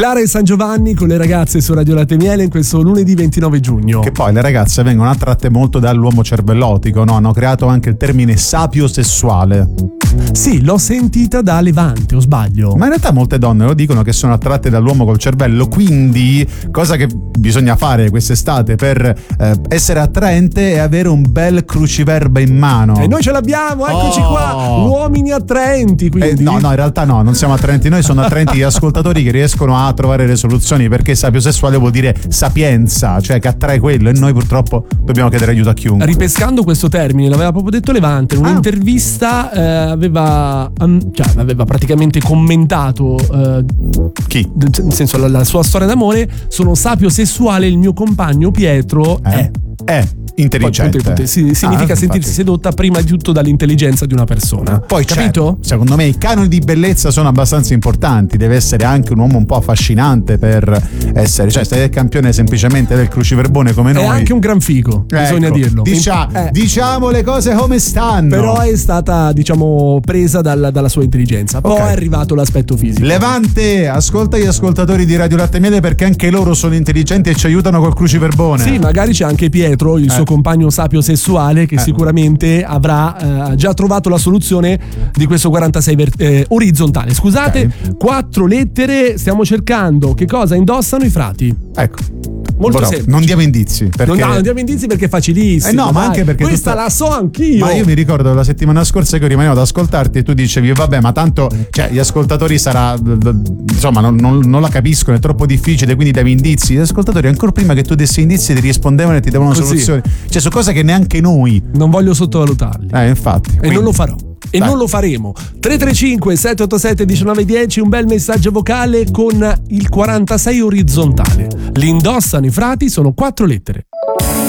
Clara e San Giovanni con le ragazze su Radio Latte e Miele in questo lunedì 29 giugno. Che poi le ragazze vengono attratte molto dall'uomo cervellotico, no? Hanno creato anche il termine sapiosessuale. Sì, l'ho sentita da Levante, o sbaglio? Ma in realtà molte donne lo dicono che sono attratte dall'uomo col cervello, quindi cosa che bisogna fare quest'estate per essere attraente è avere un bel cruciverba in mano. E noi ce l'abbiamo, eccoci qua, uomini attraenti, quindi. No, in realtà no, non siamo attraenti noi, sono attraenti gli ascoltatori che riescono a trovare le soluzioni, perché sapiosessuale vuol dire sapienza, cioè che attrae quello, e noi purtroppo dobbiamo chiedere aiuto a chiunque. Ripescando questo termine, l'aveva proprio detto Levante in un'intervista, aveva praticamente commentato chi? Nel senso la sua storia d'amore. Sono sapiosessuale, il mio compagno Pietro è intelligente. Significa sentirsi sedotta prima di tutto dall'intelligenza di una persona. Poi capito? Certo, secondo me i canoni di bellezza sono abbastanza importanti. Deve essere anche un uomo un po' affascinante per essere, cioè stai il campione semplicemente del cruciverbone come noi. È anche un gran figo, bisogna dirlo. Diciamo le cose come stanno. Però è stata, presa dalla sua intelligenza. Poi è arrivato l'aspetto fisico. Levante, ascolta gli ascoltatori di Radio Latte e Miele, perché anche loro sono intelligenti e ci aiutano col cruciverbone. Sì, magari c'è anche Pietro, il suo compagno sapiosessuale, che sicuramente avrà già trovato la soluzione di questo 46 orizzontale. Scusate, 4 lettere, stiamo cercando che cosa indossano i frati. Ecco. Molto semplice. Non diamo indizi perché... non diamo indizi perché è facilissimo. Ma anche perché questa la so anch'io. Ma io mi ricordo la settimana scorsa che io rimanevo ad ascoltarti e tu dicevi vabbè, ma tanto gli ascoltatori non la capiscono, è troppo difficile, quindi davi indizi. Gli ascoltatori ancora prima che tu dessi indizi ti rispondevano e ti davano soluzioni, cioè su cose che neanche noi non voglio sottovalutarli. Infatti. E non lo farò. E non lo faremo. 335 787 1910, un bel messaggio vocale con il 46 orizzontale. Li indossano i frati, sono 4 lettere.